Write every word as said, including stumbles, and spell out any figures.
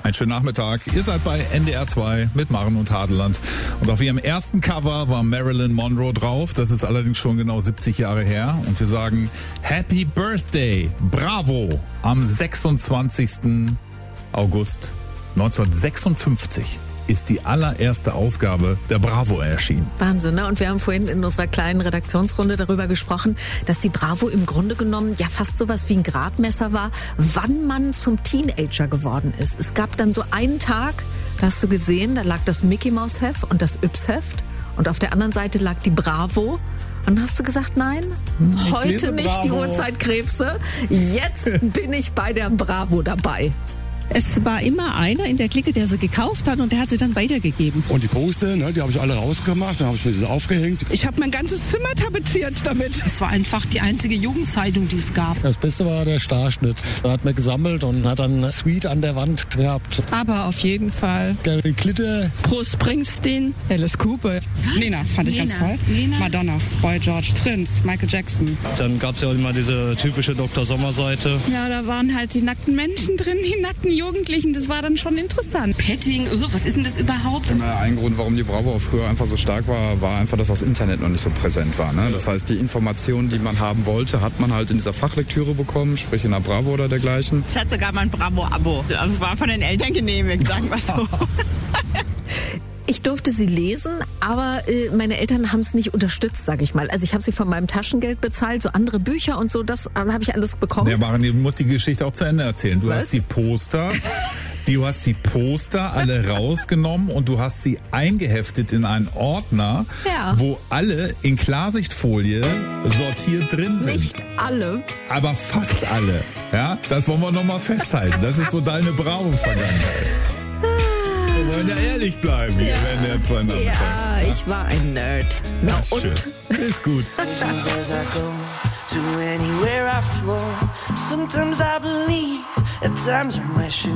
Einen schönen Nachmittag. Ihr seid bei N D R zwei mit Maren und Hadeland. Und auf ihrem ersten Cover war Marilyn Monroe drauf. Das ist allerdings schon genau siebzig Jahre her. Und wir sagen Happy Birthday, Bravo, am sechsundzwanzigsten August neunzehnhundertsechsundfünfzig. Ist die allererste Ausgabe der Bravo erschienen. Wahnsinn, ne? Und wir haben vorhin in unserer kleinen Redaktionsrunde darüber gesprochen, dass die Bravo im Grunde genommen ja fast sowas wie ein Gradmesser war, wann man zum Teenager geworden ist. Es gab dann so einen Tag, da hast du gesehen, da lag das Mickey-Maus-Heft und das Yps-Heft und auf der anderen Seite lag die Bravo. Und dann hast du gesagt, nein, ich heute nicht Bravo. Die Uhrzeitkrebse, jetzt bin ich bei der Bravo dabei. Es war immer einer in der Clique, der sie gekauft hat und der hat sie dann weitergegeben. Und die Poster, ne, die habe ich alle rausgemacht, dann habe ich mir sie aufgehängt. Ich habe mein ganzes Zimmer tapeziert damit. Es war einfach die einzige Jugendzeitung, die es gab. Das Beste war der Starschnitt. Da hat man gesammelt und hat dann eine Suite an der Wand gehabt. Aber auf jeden Fall Gary Glitter. Bruce Springsteen, Alice Cooper. Nena fand ich Nena. ganz toll. Nena. Madonna, Boy George, Prince, Michael Jackson. Dann gab es ja immer diese typische Doktor Sommer-Seite. Ja, da waren halt die nackten Menschen drin, die nackten Jugendlichen. Das war dann schon interessant. Petting, oh, was ist denn das überhaupt? Ein Grund, warum die Bravo auch früher einfach so stark war, war einfach, dass das Internet noch nicht so präsent war. Ne? Das heißt, die Informationen, die man haben wollte, hat man halt in dieser Fachlektüre bekommen, sprich in der Bravo oder dergleichen. Ich hatte sogar mal ein Bravo-Abo. Also es war von den Eltern genehmigt, sagen wir so. Ich durfte sie lesen, aber äh, meine Eltern haben es nicht unterstützt, sage ich mal. Also ich habe sie von meinem Taschengeld bezahlt, so andere Bücher und so, das äh, habe ich alles bekommen. Ja, Maren, du musst die Geschichte auch zu Ende erzählen. Du Was? hast die Poster, du hast die Poster alle rausgenommen und du hast sie eingeheftet in einen Ordner, Ja. wo alle in Klarsichtfolie sortiert drin sind. Nicht alle. Aber fast alle. Ja, das wollen wir nochmal festhalten. Das ist so deine Bravo-Vergangenheit. Wir wollen ja ehrlich bleiben hier, wenn der zwei Nachmittag. Ja, ich war ein Nerd. Na Ach, und? schön. Ist gut. As I go to anywhere I flow. Sometimes I believe, at times I'm wishing